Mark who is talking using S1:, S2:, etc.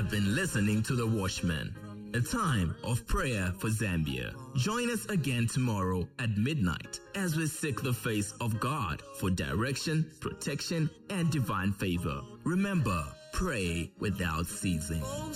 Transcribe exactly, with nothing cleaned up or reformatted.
S1: have been listening to The Watchman, a time of prayer for Zambia. Join us again tomorrow at midnight as we seek the face of God for direction, protection, and divine favor. Remember, pray without ceasing.